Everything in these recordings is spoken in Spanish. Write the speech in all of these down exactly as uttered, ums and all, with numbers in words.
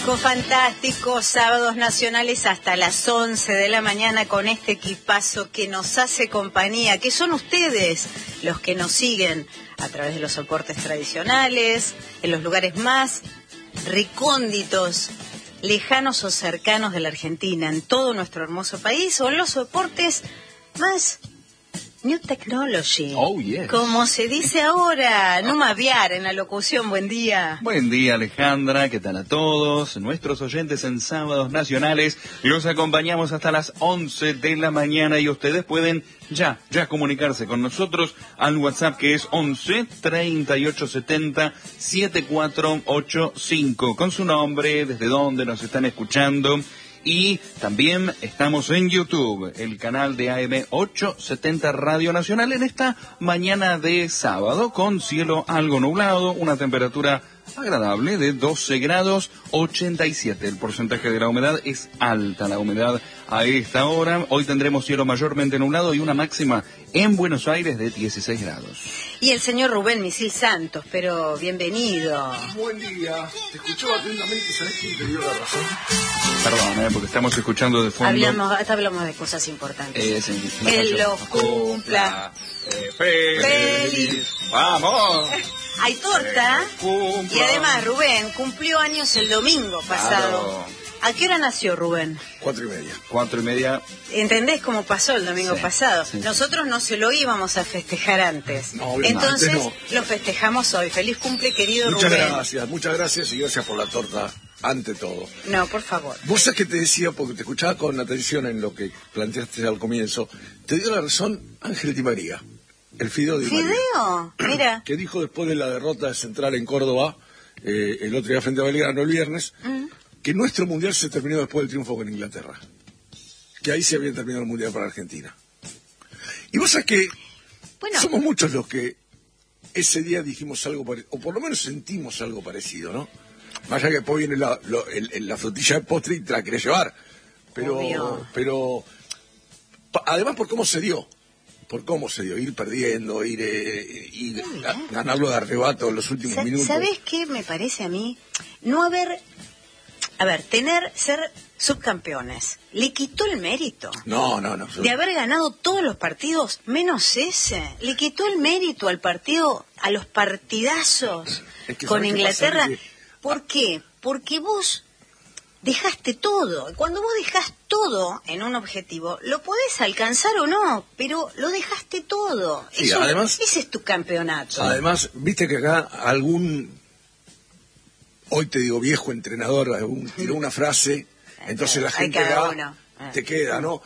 Fantástico, fantástico. Sábados nacionales hasta las once de la mañana con este equipazo que nos hace compañía, que son ustedes los que nos siguen a través de los soportes tradicionales, en los lugares más recónditos, lejanos o cercanos de la Argentina, en todo nuestro hermoso país, o en los soportes más New Technology, oh, yes. como se dice ahora, Numa Aviar en la locución. Buen día. Buen día, Alejandra, ¿qué tal a todos? Nuestros oyentes en Sábados Nacionales, los acompañamos hasta las once de la mañana y ustedes pueden ya, ya comunicarse con nosotros al WhatsApp que es once, treinta y ocho setenta, setenta y cuatro ochenta y cinco, con su nombre, desde dónde nos están escuchando. Y también estamos en YouTube, el canal de A M ochocientos setenta Radio Nacional, en esta mañana de sábado, con cielo algo nublado, una temperatura agradable de doce grados ochenta y siete. El porcentaje de la humedad es alta, la humedad a esta hora. Hoy tendremos cielo mayormente nublado y una máxima en Buenos Aires de dieciséis grados. Y el señor Rubén Misil Santos, pero bienvenido. Buen día, te escuchó atentamente, ¿sabes quién te dio la razón? Perdón, eh, porque estamos escuchando de fondo. Hablamos, hasta hablamos de cosas importantes. Eh, sí, que los cumpla. Eh, feliz. Feliz. ¡Vamos! Hay torta. Eh, y además, Rubén cumplió años el domingo pasado. Claro. ¿A qué hora nació Rubén? Cuatro y media. Cuatro y media. ¿Entendés cómo pasó el domingo Sí, pasado? sí. Nosotros no se lo íbamos a festejar antes. No, obviamente Entonces no. lo festejamos hoy. Feliz cumple, querido Muchas Rubén. gracias, muchas gracias y gracias por la torta, ante todo. No, por favor. Vos sabés que te decía, porque te escuchaba con atención en lo que planteaste al comienzo, te dio la razón Ángel Di María, el Fideo Di María. ¿Fideo? Mira. Que dijo después de la derrota de Central en Córdoba, eh, el otro día frente a Belgrano, el viernes, Mm. que nuestro mundial se terminó después del triunfo con Inglaterra. Que ahí se había terminado el mundial para Argentina. Y vos sabés que Bueno, somos muchos los que ese día dijimos algo parecido, o por lo menos sentimos algo parecido, ¿no? Más allá que después viene la, lo- el- el- la frutilla de postre y te la querés llevar. Pero, Obvio. pero pa- además por cómo se dio. Por cómo se dio, ir perdiendo, ir, eh, ir Muy a- bien. ganarlo de arrebato en los últimos Sa- minutos. ¿sabés qué me parece a mí? No haber... A ver, tener, ser subcampeones, ¿le quitó el mérito? No, no, no. De haber ganado todos los partidos, menos ese. Le quitó el mérito al partido, a los partidazos Es que con ¿sabés qué Inglaterra. pasa? Que- ¿Por qué? Porque vos dejaste todo. Cuando vos dejás todo en un objetivo, lo podés alcanzar o no, pero lo dejaste todo. Sí, Eso- además- ese es tu campeonato. Además, viste que acá algún, hoy te digo viejo entrenador, algún, tiró una frase, entonces la Hay gente cada va, uno. Ah. te queda, ¿no?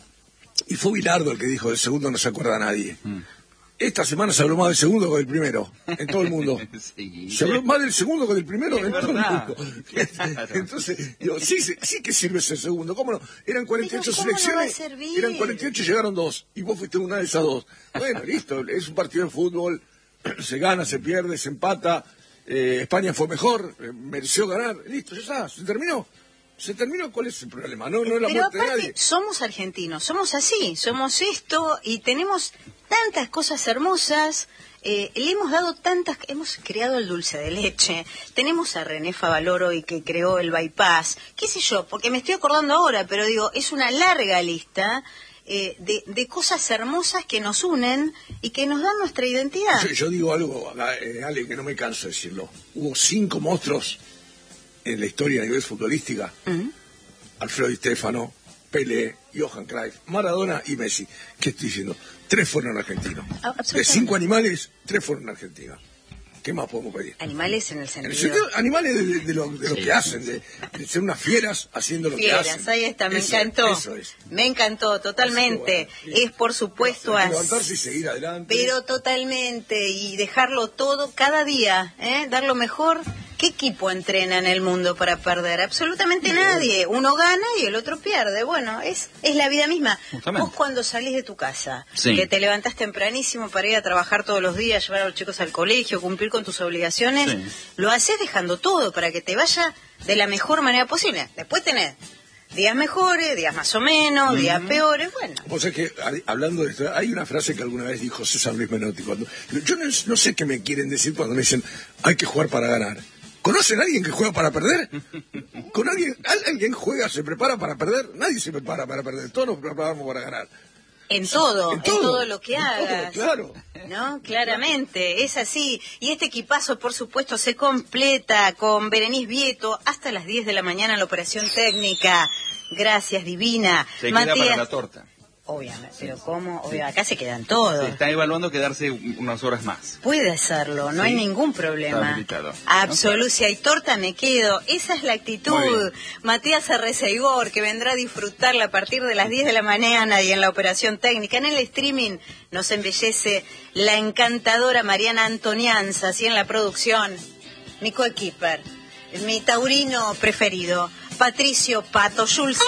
Y fue Bilardo el que dijo, del segundo no se acuerda nadie. Mm. Esta semana se habló más del segundo que del primero, en todo el mundo. Sí. Se habló más del segundo que del primero Es en todo el verdad. mundo. Claro. Entonces, digo, sí, sí, sí que sirve ese segundo, ¿cómo no? Eran cuarenta y ocho Pero ¿cómo no selecciones, va a servir? eran cuarenta y ocho y llegaron dos, y vos fuiste una de esas dos. Bueno, listo, es un partido de fútbol, se gana, se pierde, se empata, eh, España fue mejor, eh, mereció ganar, listo, ya está, se terminó. Se terminó, ¿cuál es el problema? No, no es la Pero muerte de aparte, nadie. somos argentinos, somos así, somos esto y tenemos tantas cosas hermosas, eh, le hemos dado tantas, hemos creado el dulce de leche, tenemos a René Favaloro y que creó el bypass, qué sé yo, porque me estoy acordando ahora, pero digo, es una larga lista eh, de, de cosas hermosas que nos unen y que nos dan nuestra identidad. Yo, yo digo algo, eh, Ale, que no me canso de decirlo. Hubo cinco monstruos en la historia a nivel futbolística. Ujú. Alfredo Di Stéfano, Pelé, Johan Cruyff, Maradona y Messi. ¿Qué estoy diciendo? Tres fueron argentinos. Ah, absolutamente. De cinco animales, tres fueron argentinos. ¿Qué más podemos pedir? Animales en el En sentido... el sentido, animales de, de- de lo, de lo Sí, que sí, hacen, de, de ser unas fieras haciendo lo que Fieras, hacen. ahí está, me Eso, encantó. Eso es. Me encantó, totalmente. Así que bueno, Es por supuesto Hay así. que levantarse y seguir adelante. Pero totalmente, y dejarlo todo cada día, ¿eh? Dar lo mejor. ¿Qué equipo entrena en el mundo para perder? Absolutamente nadie. Uno gana y el otro pierde. Bueno, es, es la vida misma. Justamente. Vos cuando salís de tu casa, Sí. que te levantás tempranísimo para ir a trabajar todos los días, llevar a los chicos al colegio, cumplir con tus obligaciones, Sí. lo haces dejando todo para que te vaya de la mejor manera posible. Después tenés días mejores, días más o menos, días peores, bueno. Vos sabés que, a- hablando de esto, hay una frase que alguna vez dijo César Luis Menotti. Cuando, yo no, no sé qué me quieren decir cuando me dicen hay que jugar para ganar. ¿Conocen a alguien que juega para perder? ¿Con alguien, alguien juega, se prepara para perder? Nadie se prepara para perder, todos nos preparamos para ganar. En todo, en todo, en todo lo que hagas. Todo, claro. ¿No? Claramente, es así. Y este equipazo, por supuesto, se completa con Berenice Vieto hasta las diez de la mañana en la operación técnica. Gracias, divina. Se Matías... queda para la torta. Obviamente, pero ¿cómo? Obvio, acá se quedan todos. Se está evaluando quedarse unas horas más. Puede hacerlo, no sí, hay ningún problema. Absoluto, si hay torta me quedo. Esa es la actitud. Matías Arreceigor, que vendrá a disfrutarla a partir de las diez de la mañana y en la operación técnica. En el streaming nos embellece la encantadora Mariana Antonianza, y en la producción, mi coequiper, mi taurino preferido, Patricio Pato Schulze.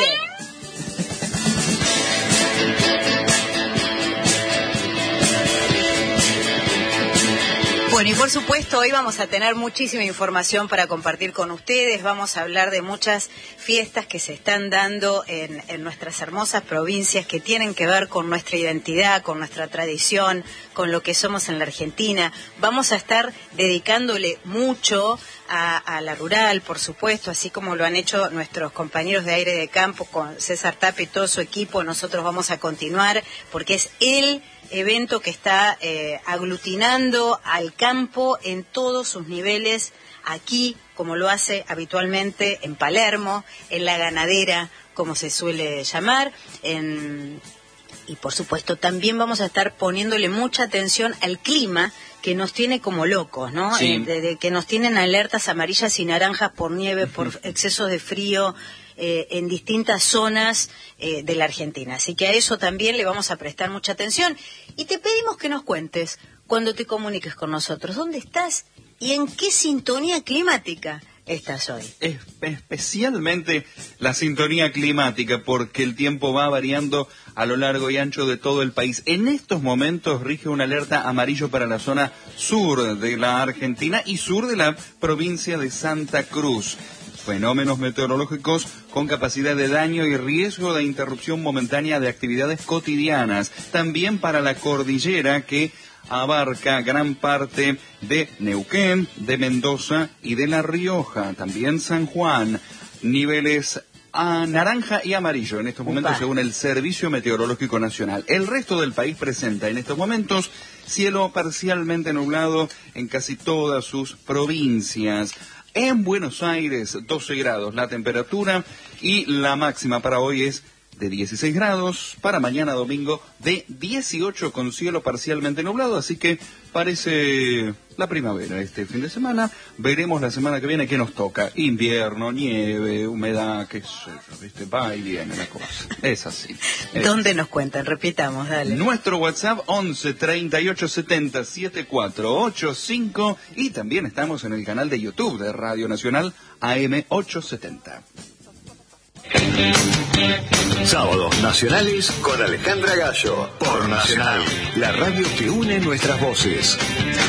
Bueno, y por supuesto hoy vamos a tener muchísima información para compartir con ustedes. Vamos a hablar de muchas fiestas que se están dando en, en nuestras hermosas provincias que tienen que ver con nuestra identidad, con nuestra tradición, con lo que somos en la Argentina. Vamos a estar dedicándole mucho a, a la rural, por supuesto, así como lo han hecho nuestros compañeros de Aire de Campo con César Tapia y todo su equipo. Nosotros vamos a continuar porque es el evento que está eh, aglutinando al campo en todos sus niveles, aquí, como lo hace habitualmente en Palermo, en la ganadera, como se suele llamar, en... y por supuesto también vamos a estar poniéndole mucha atención al clima, que nos tiene como locos, ¿no? Sí. Eh, de, de, que nos tienen alertas amarillas y naranjas por nieve, por excesos de frío, Eh, en distintas zonas eh, de la Argentina. Así que a eso también le vamos a prestar mucha atención. Y te pedimos que nos cuentes, cuando te comuniques con nosotros, ¿dónde estás y en qué sintonía climática estás hoy? Es, especialmente la sintonía climática, porque el tiempo va variando a lo largo y ancho de todo el país. En estos momentos rige una alerta amarillo para la zona sur de la Argentina y sur de la provincia de Santa Cruz. Fenómenos meteorológicos con capacidad de daño y riesgo de interrupción momentánea de actividades cotidianas. También para la cordillera, que abarca gran parte de Neuquén, de Mendoza y de La Rioja. También San Juan. Niveles a naranja y amarillo en estos momentos, Upa. según el Servicio Meteorológico Nacional. El resto del país presenta en estos momentos cielo parcialmente nublado en casi todas sus provincias. En Buenos Aires, doce grados la temperatura y la máxima para hoy es de dieciséis grados, para mañana domingo de dieciocho con cielo parcialmente nublado, así que parece la primavera este fin de semana. Veremos la semana que viene qué nos toca. Invierno, nieve, humedad, qué sé yo, ¿viste? Va y viene la cosa. Es así. Es ¿Dónde así. nos cuentan? Repitamos, dale. Nuestro WhatsApp once treinta y ocho setenta setenta y cuatro ochenta y cinco y también estamos en el canal de YouTube de Radio Nacional A M ochocientos setenta. Sábados Nacionales con Alejandra Gallo por Nacional, la radio que une nuestras voces.